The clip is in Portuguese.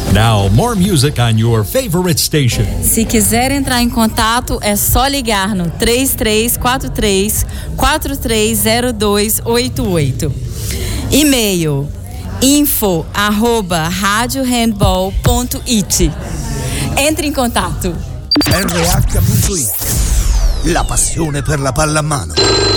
Now, more music on your favorite station. Se quiser entrar em contato, é só ligar no 3343-430288. E-mail info@radiohandball.it. Entre in contatto. RH.it. La passione per la pallamano.